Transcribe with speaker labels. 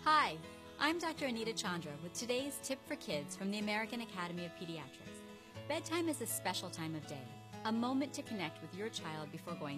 Speaker 1: Hi, I'm Dr. Anita Chandra with today's tip for kids from the American Academy of Pediatrics. Bedtime is a special time of day, a moment to connect with your child before going